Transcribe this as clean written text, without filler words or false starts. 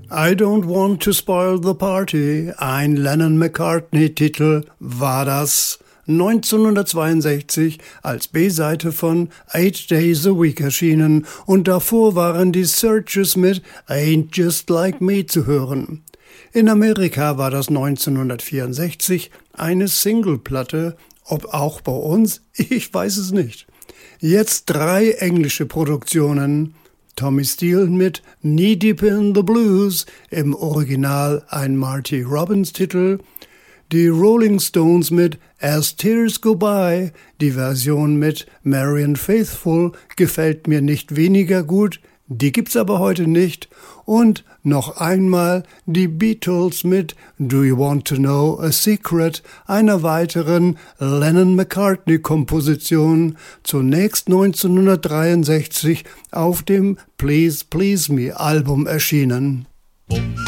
I Don't Want to Spoil the Party, ein Lennon-McCartney-Titel, war das 1962 als B-Seite von 8 Days a Week erschienen und davor waren die Searchers mit Ain't Just Like Me zu hören. In Amerika war das 1964 eine Singleplatte, ob auch bei uns, ich weiß es nicht. Jetzt 3 englische Produktionen. Tommy Steele mit Knee Deep in the Blues, im Original ein Marty Robbins Titel, die Rolling Stones mit As Tears Go By, die Version mit Marianne Faithfull gefällt mir nicht weniger gut, die gibt's aber heute nicht, und noch einmal die Beatles mit Do You Want to Know a Secret, einer weiteren Lennon-McCartney-Komposition, zunächst 1963 auf dem Please Please Me Album erschienen.